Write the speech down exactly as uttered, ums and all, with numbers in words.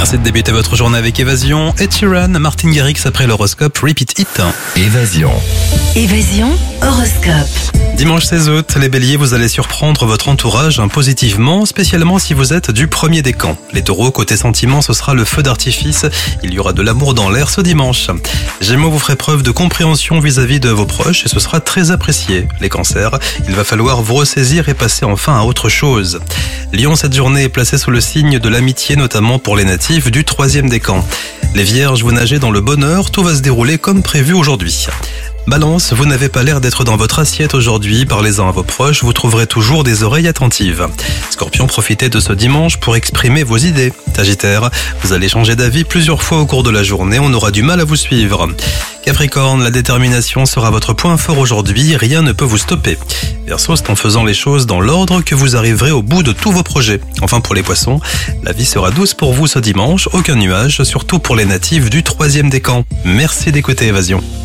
Merci de débuter votre journée avec Évasion. Ed Sheeran, Martin Garrix après l'horoscope Repeat It. Évasion. Évasion, horoscope. Dimanche seize août, les béliers, vous allez surprendre votre entourage positivement, spécialement si vous êtes du premier décan. Les taureaux, côté sentiments, ce sera le feu d'artifice. Il y aura de l'amour dans l'air ce dimanche. Gémeaux, vous ferez preuve de compréhension vis-à-vis de vos proches et ce sera très apprécié. Les cancers, il va falloir vous ressaisir et passer enfin à autre chose. Lion, cette journée est placée sous le signe de l'amitié, notamment pour les natifs du troisième décan. Les vierges, vous nagez dans le bonheur, tout va se dérouler comme prévu aujourd'hui. Balance, vous n'avez pas l'air d'être dans votre assiette aujourd'hui, parlez-en à vos proches, vous trouverez toujours des oreilles attentives. Scorpion, profitez de ce dimanche pour exprimer vos idées. Sagittaire, vous allez changer d'avis plusieurs fois au cours de la journée, on aura du mal à vous suivre. Capricorne, la détermination sera votre point fort aujourd'hui, rien ne peut vous stopper. Verseau, c'est en faisant les choses dans l'ordre que vous arriverez au bout de tous vos projets. Enfin pour les poissons, la vie sera douce pour vous ce dimanche, aucun nuage, surtout pour les natifs du troisième décan. Merci d'écouter Évasion.